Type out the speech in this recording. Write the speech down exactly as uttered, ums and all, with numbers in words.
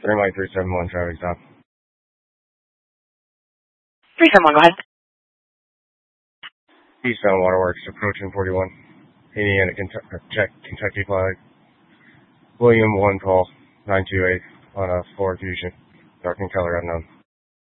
Green light three seven one, traffic stop. three seven one, go ahead. Eastbound Waterworks, approaching forty-one. Indiana, Kentucky, check, Kentucky flag. William one call, nine two eight on a Ford Fusion. Dark in color unknown.